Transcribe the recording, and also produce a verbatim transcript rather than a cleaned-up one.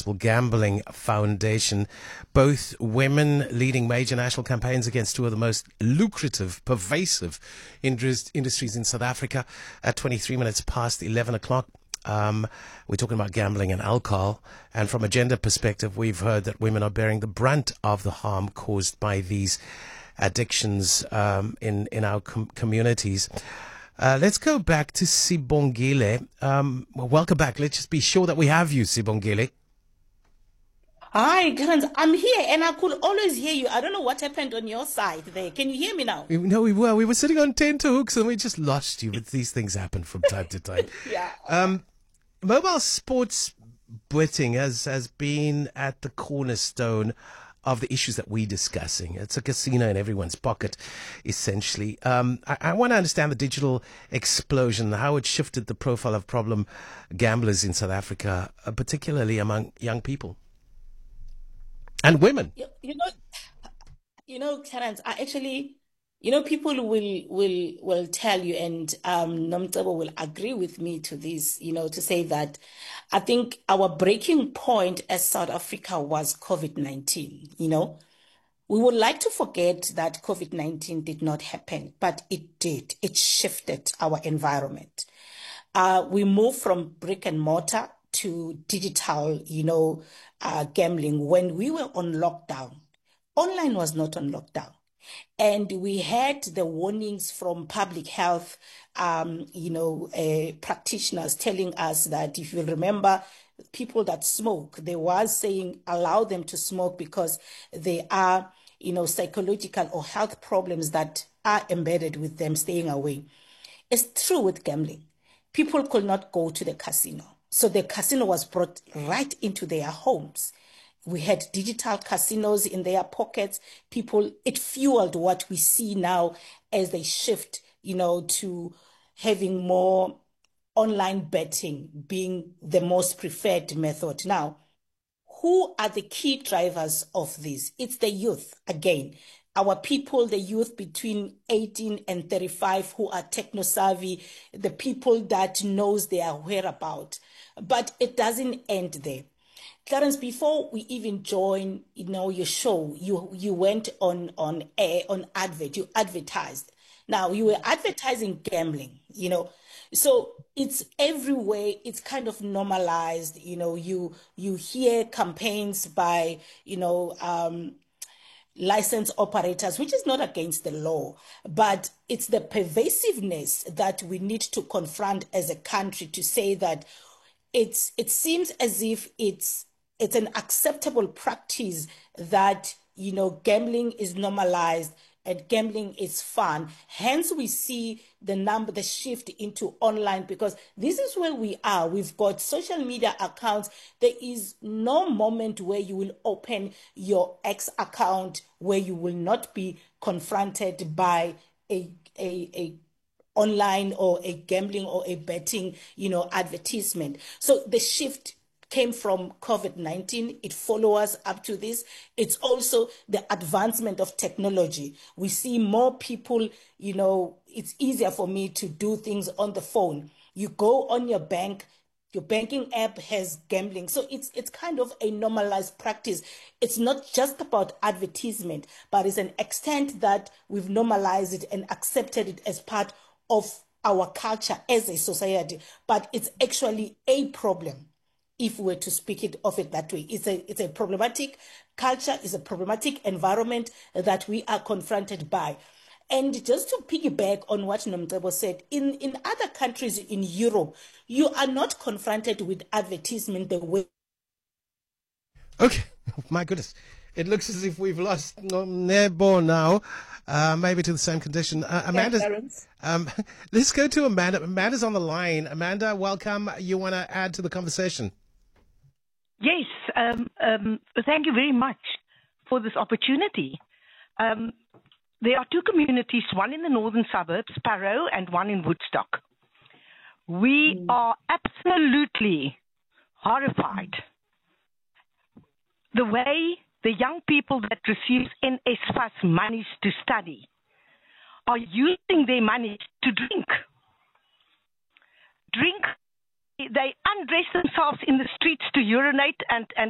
Responsible Gambling Foundation. Both women leading major national campaigns against two of the most lucrative, pervasive industries in South Africa. At twenty-three minutes past eleven o'clock. Um, we're talking about gambling and alcohol. And from a gender perspective, we've heard that women are bearing the brunt of the harm caused by these addictions um, in, in our com- communities. Uh, let's go back to Sibongile. Um, well, welcome back. Let's just be sure that we have you, Sibongile. Hi, Clarence. I'm here and I could always hear you. I don't know what happened on your side there. Can you hear me now? No, we were. We were sitting on tenterhooks and we just lost you. But these things happen from time to time. yeah. Um, mobile sports betting has, has been at the cornerstone of the issues that we're discussing. It's a casino in everyone's pocket, essentially. Um, I, I want to understand the digital explosion, how it shifted the profile of problem gamblers in South Africa, uh, particularly among young people and women. You, you know, you know, Clarence, I actually, you know, people will will will tell you, and um, Nomcebo will agree with me to this, you know, to say that I think our breaking point as South Africa was COVID nineteen, you know. We would like to forget that COVID nineteen did not happen, but it did. It shifted our environment. Uh, we moved from brick and mortar to digital, you know, uh, gambling. When we were on lockdown, online was not on lockdown. And we had the warnings from public health, um, you know, uh, practitioners telling us that if you remember, people that smoke, they was saying allow them to smoke because they are, you know, psychological or health problems that are embedded with them staying away. It's true with gambling. People could not go to the casino. So the casino was brought right into their homes. We had digital casinos in their pockets. People, it fueled what we see now as they shift, you know, to having more online betting being the most preferred method. Now, who are the key drivers of this? It's the youth. Again, our people, the youth between eighteen and thirty-five who are techno savvy, the people that knows their whereabouts. But it doesn't end there. Clarence, before we even join, you know, your show, you you went on on air, on advert, you advertised. Now you were advertising gambling, you know, so it's everywhere. It's kind of normalized, you know. You you hear campaigns by, you know, um, licensed operators, which is not against the law, but it's the pervasiveness that we need to confront as a country to say that it's it seems as if it's it's an acceptable practice that, you know, gambling is normalized and gambling is fun. Hence, we see the number, the shift into online, because this is where we are. We've got social media accounts. There is no moment where you will open your X account where you will not be confronted by a a a online or a gambling or a betting, you know, advertisement. So the shift came from COVID nineteen. It follows up to this. It's also the advancement of technology. We see more people, you know, it's easier for me to do things on the phone. You go on your bank, your banking app has gambling. So it's it's kind of a normalized practice. It's not just about advertisement, but it's an extent that we've normalized it and accepted it as part of our culture as a society. But it's actually a problem. If we were to speak it of it that way, it's a it's a problematic culture, it's a problematic environment that we are confronted by. And just to piggyback on what Nomcebo said, in, in other countries in Europe, you are not confronted with advertisement the way. Okay, my goodness. It looks as if we've lost Nomcebo now, uh, maybe to the same condition. Uh, Amanda, um, let's go to Amanda. Amanda's on the line. Amanda, welcome. You want to add to the conversation? Yes, um, um, thank you very much for this opportunity. Um, there are two communities, one in the northern suburbs, Parow, and one in Woodstock. We mm. are absolutely horrified. The way the young people that receive N S F A S monies to study are using their money to drink. Drink. They undress themselves in the streets to urinate and, and